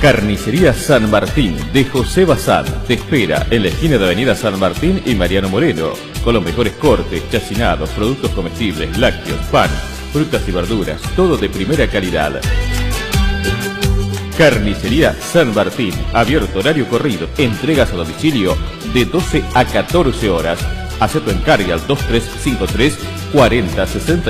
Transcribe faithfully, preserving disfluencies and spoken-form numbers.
Carnicería San Martín de José Bazán te espera en la esquina de Avenida San Martín y Mariano Moreno, con los mejores cortes, chacinados, productos comestibles, lácteos, pan, frutas y verduras, todo de primera calidad. Carnicería San Martín, abierto horario corrido, entregas a domicilio de doce a catorce horas. Haz tu encargo al dos tres cinco tres cuarenta sesenta